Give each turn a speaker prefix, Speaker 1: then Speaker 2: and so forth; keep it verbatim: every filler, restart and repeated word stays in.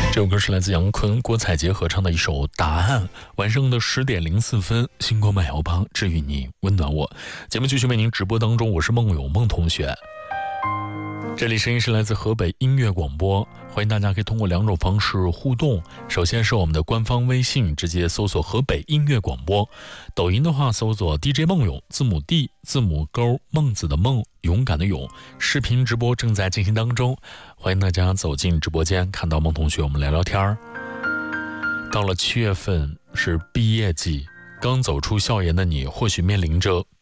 Speaker 1: 这首歌是来自杨坤、郭采洁合唱的一首《答案》。晚上的十点零四分，星光慢摇吧，治愈你，温暖我。节目继续为您直播当中，我是孟永孟同学。这里声音是来自河北音乐广播，欢迎大家可以通过两种方式互动。首先是我们的官方微信，直接搜索河北音乐广播；抖音的话搜索 D J 孟永，字母 D 字母勾孟子的孟，勇敢的勇。视频直播正在进行当中，欢迎大家走进直播间，看到孟同学，我们聊聊天儿。到了七月份是毕业季，刚走出校园的你或许面临着